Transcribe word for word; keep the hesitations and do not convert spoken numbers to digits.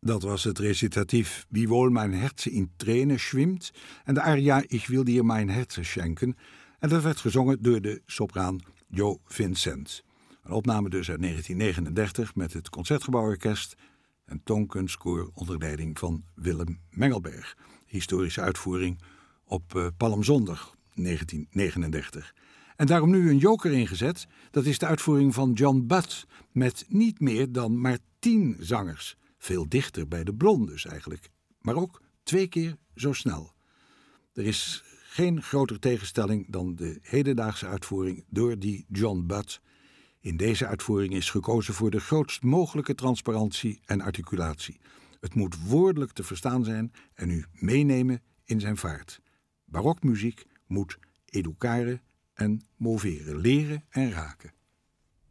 Dat was het recitatief Wiewohl mein Herze in Tränen schwimmt en de aria Ich will dir mein Herze schenken. En dat werd gezongen door de sopraan Jo Vincent. Een opname dus uit negentien negenendertig met het Concertgebouworkest en toonkunstkoor onder leiding van Willem Mengelberg. Historische uitvoering op uh, Palmzondag negentien negenendertig. En daarom nu een joker ingezet, dat is de uitvoering van John Butt met niet meer dan maar tien zangers. Veel dichter bij de blondes eigenlijk, maar ook twee keer zo snel. Er is geen grotere tegenstelling dan de hedendaagse uitvoering door die John Butt. In deze uitvoering is gekozen voor de grootst mogelijke transparantie en articulatie. Het moet woordelijk te verstaan zijn en u meenemen in zijn vaart. Barokmuziek moet educare en moveren, leren en raken.